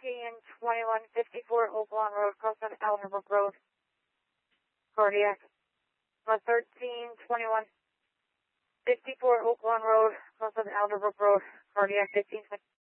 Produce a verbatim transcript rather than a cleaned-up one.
thirteen twenty-one fifty-four Oak Lawn Road, cross of Alderbrook Road, cardiac. Uh, thirteen twenty-one fifty-four Oak Lawn Road, cross of Alderbrook Road, cardiac fifteen twenty.